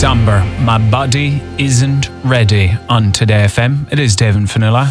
Somber, My Body Isn't Ready on Today FM. It is Dave and Fionnuala.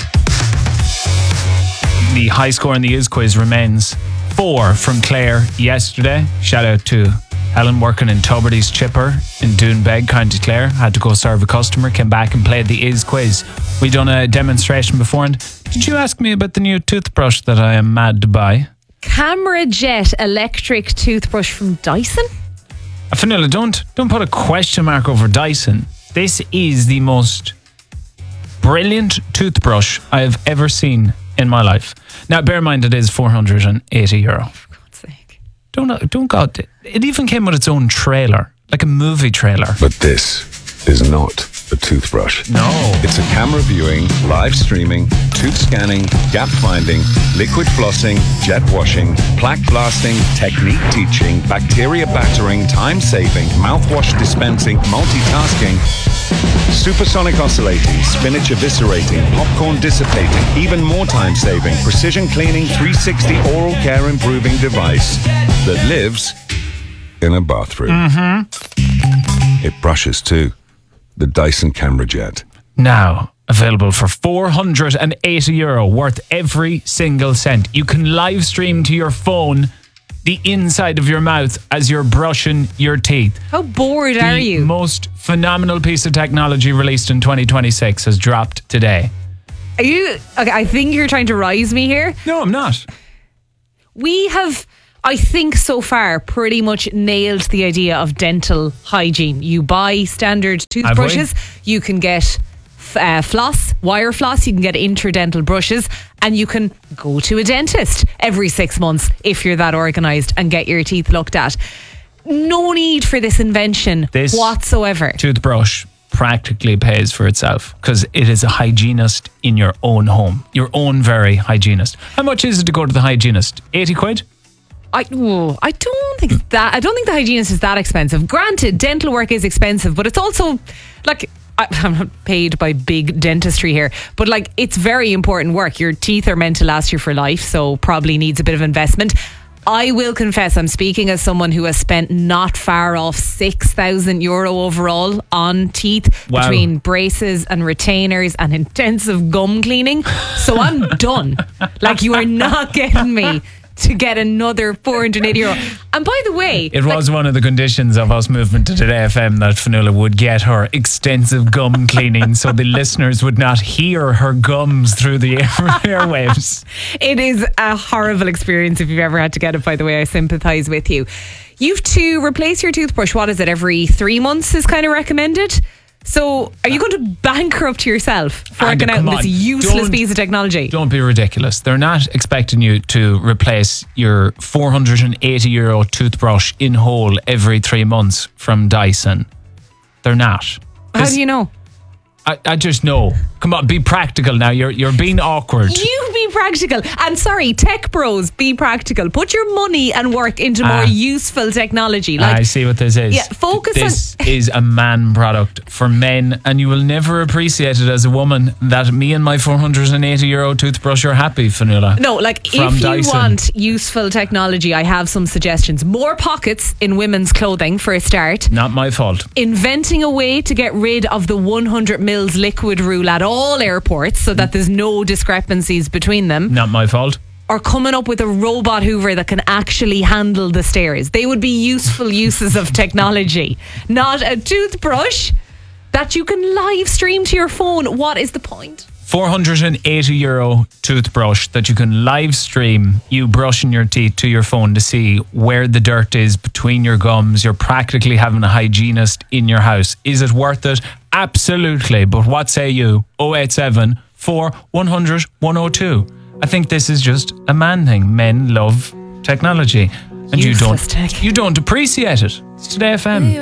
The high score in the Is quiz remains 4 from Claire yesterday. Shout out to Helen working in Tuberty's Chipper in Doonbeg, County Clare. Had to go serve a customer, came back and played the Is quiz. We done a demonstration before, and did you ask me about the new toothbrush that I am mad to buy? Camera Jet electric toothbrush from Dyson? Fionnuala, don't put a question mark over Dyson. This is the most brilliant toothbrush I have ever seen in my life. Now, bear in mind, it is €480. For God's sake. Don't go. It even came with its own trailer, like a movie trailer. But this is not a toothbrush. No. It's a camera viewing, live streaming, tooth scanning, gap finding, liquid flossing, jet washing, plaque blasting, technique teaching, bacteria battering, time saving, mouthwash dispensing, multitasking, supersonic oscillating, spinach eviscerating, popcorn dissipating, even more time saving, precision cleaning, 360 oral care improving device that lives in a bathroom. It brushes too. The Dyson Camera Jet. Now available for €480, worth every single cent. You can live stream to your phone the inside of your mouth as you're brushing your teeth. How bored are you? The most phenomenal piece of technology released in 2026 has dropped today. Are you? Okay, I think you're trying to rise me here. No, I'm not. We have, I think so far, pretty much nailed the idea of dental hygiene. You buy standard toothbrushes, you can get floss, wire floss, you can get interdental brushes, and you can go to a dentist every 6 months if you're that organised and get your teeth looked at. No need for this invention whatsoever. Toothbrush practically pays for itself because it is a hygienist in your own home, your own very hygienist. How much is it to go to the hygienist? 80 quid? I don't think it's that. I don't think the hygienist is that expensive. Granted, dental work is expensive, but it's also like, I'm not paid by big dentistry here, but like, it's very important work. Your teeth are meant to last you for life, so probably needs a bit of investment. I will confess, I'm speaking as someone who has spent not far off €6,000 overall on teeth. Wow. Between braces and retainers and intensive gum cleaning. So I'm done. Like, you are not getting me to get another €480. And by the way, it was one of the conditions of us moving to Today FM that Fionnuala would get her extensive gum cleaning so the listeners would not hear her gums through the airwaves. It is a horrible experience if you've ever had to get it, by the way. I sympathise with you. You've to replace your toothbrush, what is it, every 3 months is kind of recommended? So are you going to bankrupt yourself for working out this useless piece of technology? Don't be ridiculous. They're not expecting you to replace your €480 toothbrush in whole every 3 months from Dyson. They're not. How do you know? I just know. Come on, be practical now. You're being awkward. You be practical. And sorry, tech bros, be practical. Put your money and work into more useful technology. Like, I see what this is. Yeah, this is a man product for men, and you will never appreciate it as a woman that me and my €480 toothbrush are happy, Fionnuala. No, like, if you want useful technology, I have some suggestions. More pockets in women's clothing for a start. Not my fault. Inventing a way to get rid of the 100 mils liquid rule at all airports so that there's no discrepancies between them. Not my fault. Or coming up with a robot hoover that can actually handle the stairs. They would be useful uses of technology. Not a toothbrush that you can live stream to your phone. What is the point? €480 toothbrush that you can live stream you brushing your teeth to your phone to see where the dirt is between your gums. You're practically having a hygienist in your house. Is it worth it? Absolutely. But what say you? 087 4100 102. I think this is just a man thing. Men love technology and you don't appreciate it. It's Today FM.